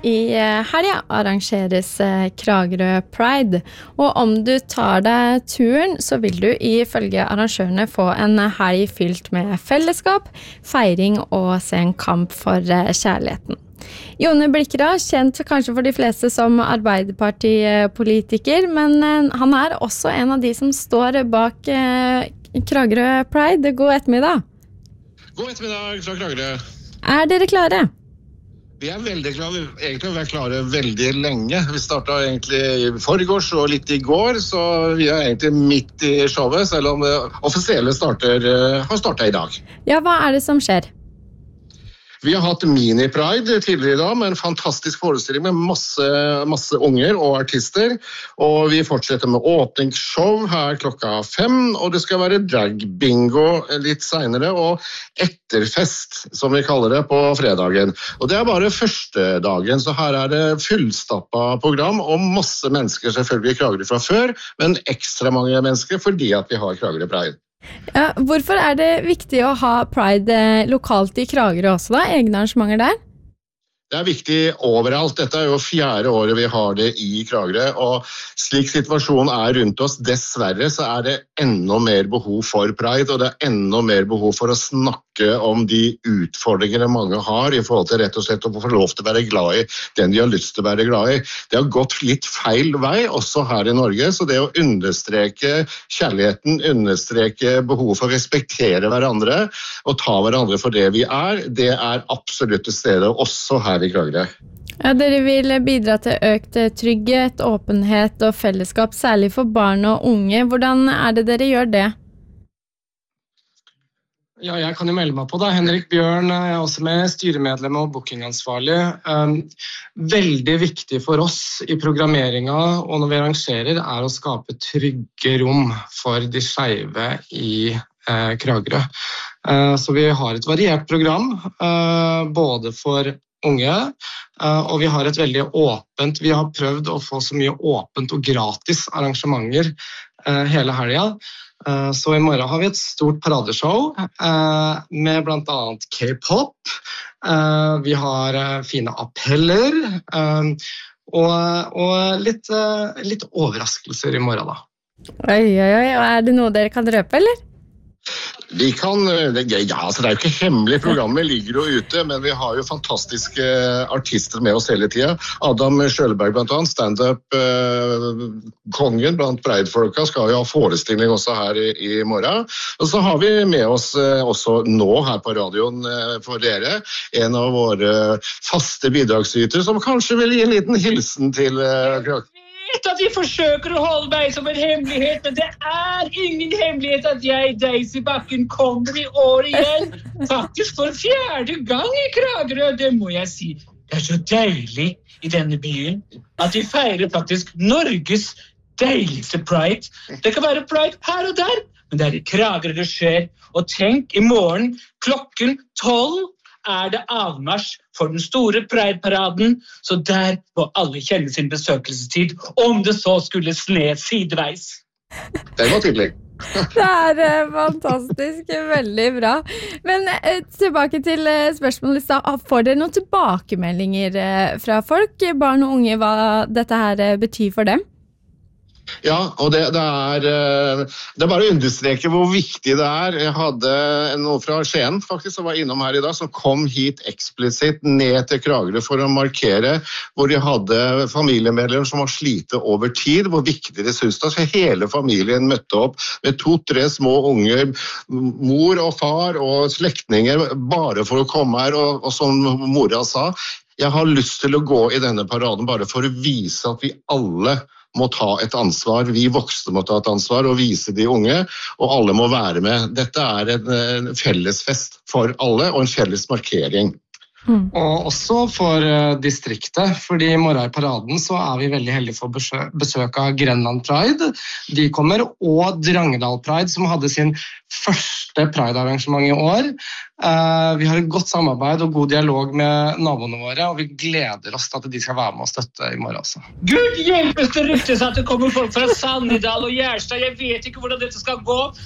I helga arrangeres Kragerø Pride, og om du tar deg turen, så vil du ifølge arrangørene få en helg fylt med fellesskap, feiring og se en kamp for kjærligheten. Jone Blikra, kjent kanskje for de fleste som Arbeiderpartipolitiker, men han også en av de som står bak Kragerø Pride. God ettermiddag. God ettermiddag fra Kragerø. Dere klare? Vi veldig klare. Egentlig har vi vært klare veldig lenge. Vi startet egentlig I forgårs og litt I går, så vi egentlig midt I showet, selv om det offisielle har startet I dag. Ja, hva det som skjer? Vi har hatt mini-pride tidligere I dag, med en fantastisk forestilling med masse unger og artister. Og vi fortsetter med åpningsshow her klokka 5, og det skal være drag-bingo litt senere, og etterfest, som vi kaller det, på fredagen. Og det bare første dagen, så her det fullstappet program, og masse mennesker selvfølgelig I Kragerø fra før, men ekstra mange mennesker fordi at vi har Kragerø Pride. Ja, hvorfor det viktig å ha Pride lokalt I Kragerø også da? Egne arrangementer der? Det viktig overalt. Dette jo 4. året vi har det I Kragerø, og slik situasjonen rundt oss, dessverre, så det enda mer behov for Pride, og det enda mer behov for å snakke om de utfordringene mange har I forhold til rett og slett å få lov til å være glad I den de har lyst til å være glad I. Det har gått litt feil vei, også her I Norge, så det å understreke kjærligheten, understreke behov for å respektere hverandre, og ta hverandre for det vi det absolutt til stede også her I Kragerø. Ja, dere vil bidra til økt trygghet, åpenhet og fellesskap, særlig for barn og unge. Hvordan det dere gjør det? Ja, jeg kan jo melde meg på da. Henrik Bjørn også med styremedlem og bookingansvarlig. Veldig viktig for oss I programmeringen og når vi arrangerer å skape trygge rom for de skeive I Kragerø. Så vi har et variert program, både for unge, og vi har et veldig åpent, vi har prøvd å få så mye åpent og gratis arrangementer hele helgen. Så I morgen har vi et stort paradeshow med blant annet K-pop. Vi har fine appeller og litt overraskelser I morgen da. Oi, det noe dere kan røpe, eller? Vi kan, ja, så det jo ikke hemmelig, programmet ligger jo ute, men vi har jo fantastiske artister med oss hele tiden. Adam Schølberg blant annet, stand-up-kongen blant Pride-folka, skal jo ha forestilling også her I morgen. Og så har vi med oss også nå her på radioen for dere, en av våre faste bidragsytere, som kanskje vil gi en liten hilsen til at de forsøker å holde meg som en hemmelighet, men det ingen hemmelighet at jeg, Daisy Bakken, kommer I år igjen. Faktisk for 4. gang I Kragerø, det må jeg si. Det så deilig I denne byen at vi feirer faktisk Norges deiligste Pride. Det kan være Pride her og der, men det I Kragerø det skjer. Og tenk, I morgen klokken 12 det avmarsj for den store Pride-paraden, så der må alle kjenne sin besøkelsestid, om det så skulle sne sideveis. Det var tydelig. Det fantastisk, veldig bra. Men tilbake til spørsmålet, får dere noen tilbakemeldinger fra folk, barn og unge, hva dette her betyr for dem? Ja, og det bare å understreke hvor viktig det Jeg hadde noen fra Skien faktisk som var innom her I dag, som kom hit eksplisitt ned til Kragerø for å markere, hvor de hadde familiemedlemmer som var slite over tid, hvor viktig det synes det. Så hele familien møtte opp med 2-3 små unger, mor og far og slektninger, bare for å komme her, og som mora sa, jeg har lyst til å gå I denne paraden bare for å vise at vi alle må ta et ansvar, vi voksne må ta et ansvar og vise de unge, og alle må være med. Dette en fellesfest for alle, og en felles markering. Og også for distriktet, fordi I morgen I paraden så vi veldig heldige for besøk av Grenland Pride. De kommer, og Drangedal Pride, som hadde sin første Pride-arrangement I år. Vi har et godt samarbeid og god dialog med naboene våre, og vi gleder oss til at de skal være med og støtte I morgen også. Gud hjelpes det ryktes at det kommer folk fra Sannidal og Gjerstad. Jeg vet ikke hvordan dette skal gå.